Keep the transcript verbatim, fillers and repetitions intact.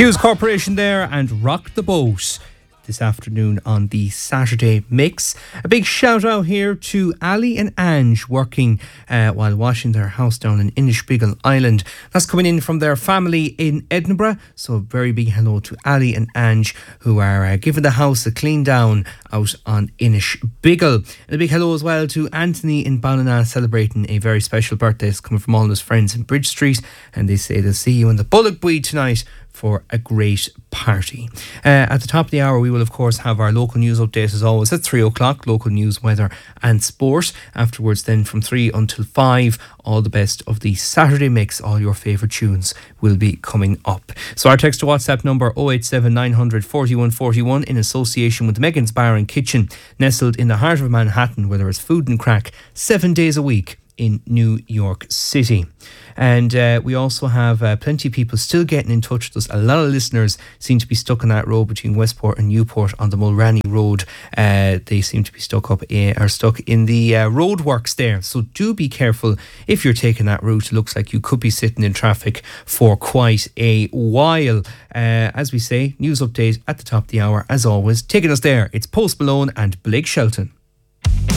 Hughes Corporation there and Rock the Boat this afternoon on the Saturday Mix. A big shout out here to Ali and Ange working uh, while washing their house down in Inishbigel Island. That's coming in from their family in Edinburgh. So a very big hello to Ali and Ange who are uh, giving the house a clean down out on Inishbigel. And a big hello as well to Anthony in Ballina celebrating a very special birthday. It's coming from all his friends in Bridge Street, and they say they'll see you in the Bullock Bui tonight for a great party. Uh, at the top of the hour, we will of course have our local news update as always at three o'clock, local news, weather and sport. Afterwards then from three until five, all the best of the Saturday Mix, all your favourite tunes will be coming up. So our text to WhatsApp number oh eight seven nine hundred forty-one forty-one in association with Megan's Bar and Kitchen, nestled in the heart of Manhattan, where there is food and crack seven days a week in New York City. And uh, we also have uh, plenty of people still getting in touch with us. A lot of listeners seem to be stuck on that road between Westport and Newport on the Mulranny Road. Uh, they seem to be stuck up in, or stuck in the uh, roadworks there. So do be careful if you're taking that route. It looks like you could be sitting in traffic for quite a while. Uh, as we say, news update at the top of the hour as always. Taking us there, it's Post Malone and Blake Shelton.